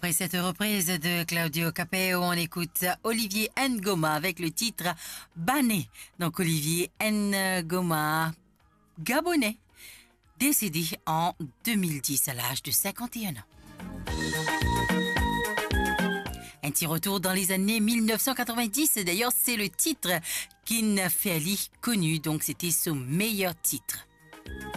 Après cette reprise de Claudio Capeo, on écoute Olivier Ngoma avec le titre Bané. Donc Olivier Ngoma, gabonais, décédé en 2010 à l'âge de 51 ans. Un petit retour dans les années 1990. D'ailleurs, c'est le titre qu'In Feali connu. Donc, c'était son meilleur titre.